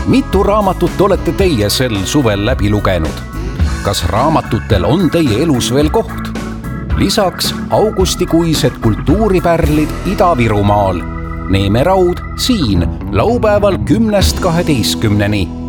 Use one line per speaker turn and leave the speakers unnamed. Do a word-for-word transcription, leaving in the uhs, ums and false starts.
Mitu raamatut olete teie sel suvel läbi lugenud? Kas raamatutel on teie elus veel koht? Lisaks augustikuised kultuuripärlid Ida-Virumaal. Neeme Raud siin laupäeval kümnest kaheteistkümneni.